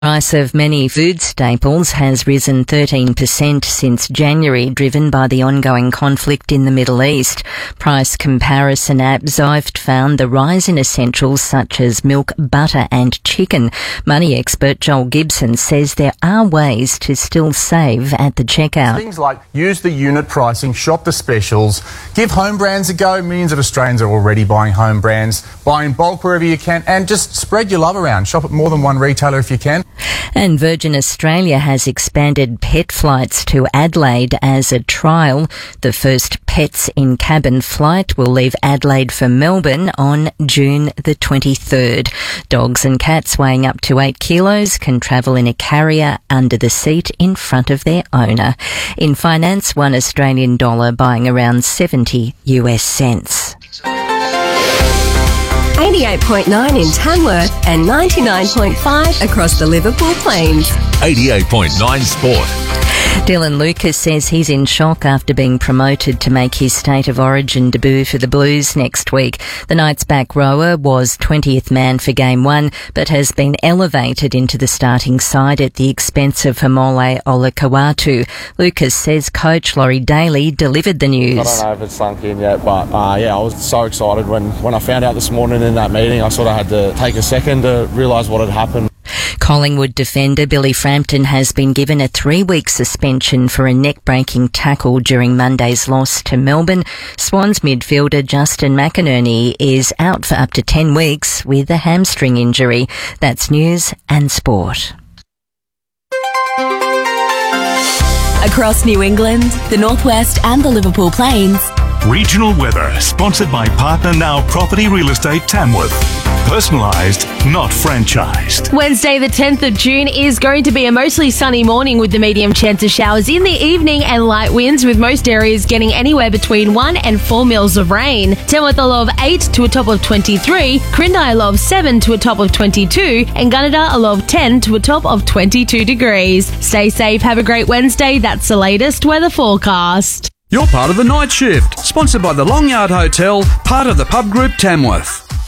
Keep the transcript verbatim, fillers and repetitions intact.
Price of many food staples has risen thirteen percent since January, driven by the ongoing conflict in the Middle East. Price comparison app Zifd found the rise in essentials such as milk, butter and chicken. Money expert Joel Gibson says there are ways to still save at the checkout. Things like use the unit pricing, shop the specials, give home brands a go. Millions of Australians are already buying home brands. Buy in bulk wherever you can and just spread your love around. Shop at more than one retailer if you can. And Virgin Australia has expanded pet flights to Adelaide as a trial. The first Pets in Cabin flight will leave Adelaide for Melbourne on June the twenty-third. Dogs and cats weighing up to eight kilos can travel in a carrier under the seat in front of their owner. In finance, one Australian dollar buying around seventy US cents. eighty-eight point nine in Tamworth and ninety-nine point five across the Liverpool Plains. eighty-eight point nine Sport. Dylan Lucas says he's in shock after being promoted to make his State of Origin debut for the Blues next week. The Knights back rower was twentieth man for Game one, but has been elevated into the starting side at the expense of Haumole Olakau'atu. Lucas says coach Laurie Daly delivered the news. I don't know if it's sunk in yet, but uh, yeah, I was so excited when, when I found out this morning in that meeting. I sort of had to take a second to realise what had happened. Collingwood defender Billy Frampton has been given a three-week suspension for a neck-breaking tackle during Monday's loss to Melbourne. Swans midfielder Justin McInerney is out for up to ten weeks with a hamstring injury. That's news and sport. Across New England, the Northwest and the Liverpool Plains. Regional weather, sponsored by Partner Now Property Real Estate Tamworth. Personalised, not franchised. Wednesday the tenth of June is going to be a mostly sunny morning with the medium chance of showers in the evening and light winds, with most areas getting anywhere between one and four mils of rain. Tamworth a low of eight to a top of twenty-three, Crindai a low of seven to a top of twenty-two, and Gunnedah a low of ten to a top of twenty-two degrees. Stay safe, have a great Wednesday. That's the latest weather forecast. You're part of the Night Shift, sponsored by the Long Yard Hotel, part of the Pub Group Tamworth.